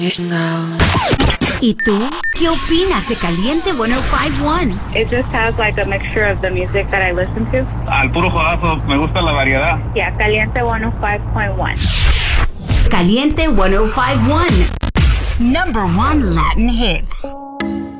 ¿Y tú? ¿Qué opinas de Caliente 105.1? It just has like a mixture of the music that I listen to. Al puro jodazo, me gusta la variedad. Yeah, Caliente 105.1. Caliente 105.1. Number 1 Latin hits.